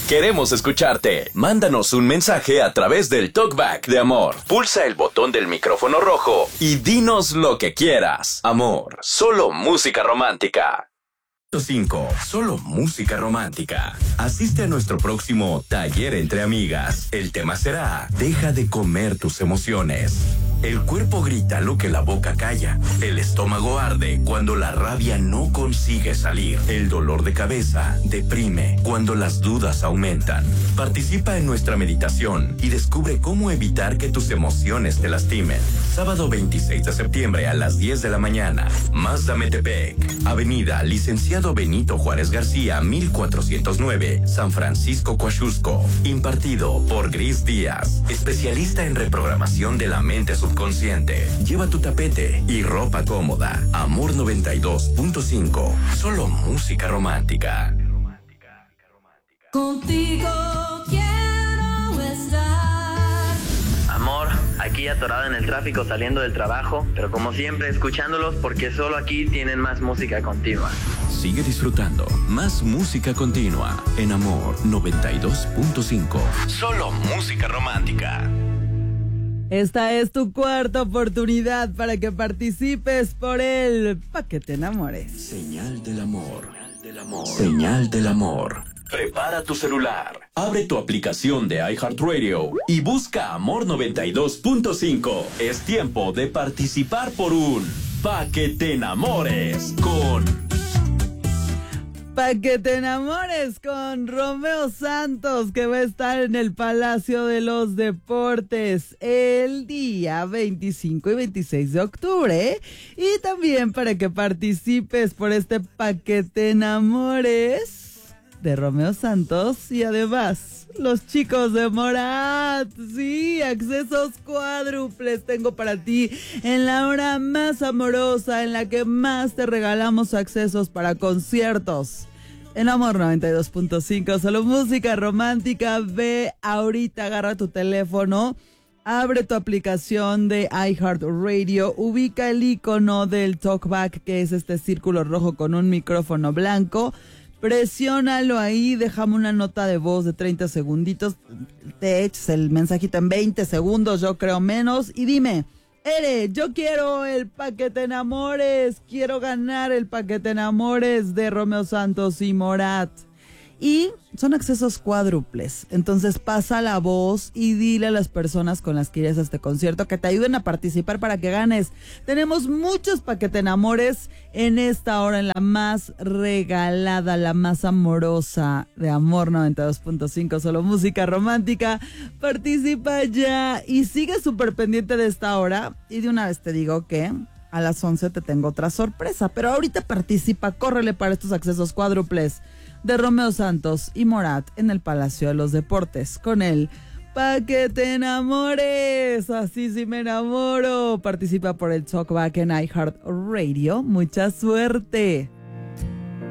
Queremos escucharte. Mándanos un mensaje a través del Talkback de Amor. Pulsa el botón del micrófono rojo y dinos lo que quieras. Amor, solo música romántica. 5. Solo música romántica. Asiste a nuestro próximo taller entre amigas. El tema será: deja de comer tus emociones. El cuerpo grita lo que la boca calla. El estómago arde cuando la rabia no consigue salir. El dolor de cabeza deprime cuando las dudas aumentan. Participa en nuestra meditación y descubre cómo evitar que tus emociones te lastimen. Sábado 26 de septiembre a las 10 de la mañana. Mazda Metepec, Avenida Licenciado Benito Juárez García, 1409, San Francisco, Coaxusco. Impartido por Gris Díaz, especialista en reprogramación de la mente subconsciente. Lleva tu tapete y ropa cómoda. Amor 92.5. Solo música romántica. Contigo quiero estar. Amor, aquí atorada en el tráfico saliendo del trabajo, pero como siempre escuchándolos porque solo aquí tienen más música continua. Sigue disfrutando más música continua en Amor 92.5. Solo música romántica. Esta es tu cuarta oportunidad para que participes por el Pa' que te enamores. Señal del amor. Señal del amor. Prepara tu celular, abre tu aplicación de iHeartRadio y busca Amor 92.5. Es tiempo de participar por un Pa' que te enamores con... Pa' que te enamores con Romeo Santos, que va a estar en el Palacio de los Deportes el día 25 y 26 de octubre. Y también para que participes por este Pa' que te enamores de Romeo Santos y además los chicos de Morat. Sí, accesos cuádruples tengo para ti en la hora más amorosa, en la que más te regalamos accesos para conciertos. En Amor 92.5, solo música romántica. Ve ahorita, agarra tu teléfono, abre tu aplicación de iHeartRadio, ubica el icono del Talkback, que es este círculo rojo con un micrófono blanco. Presiónalo ahí, déjame una nota de voz de 30 segunditos, te echas el mensajito en 20 segundos, yo creo menos, y dime: yo quiero el Pa' que te enamores, quiero ganar el Pa' que te enamores de Romeo Santos y Morat. Y son accesos cuádruples, entonces pasa la voz y dile a las personas con las que irías a este concierto que te ayuden a participar para que ganes. Tenemos muchos Pa' que te enamores en esta hora, en la más regalada, la más amorosa de Amor 92.5, solo música romántica. Participa ya y sigue súper pendiente de esta hora. Y de una vez te digo que a las 11 te tengo otra sorpresa, pero ahorita participa, córrele para estos accesos cuádruples de Romeo Santos y Morat en el Palacio de los Deportes con el Pa' que te enamores. Así sí me enamoro. Participa por el Talkback en iHeartRadio. Mucha suerte.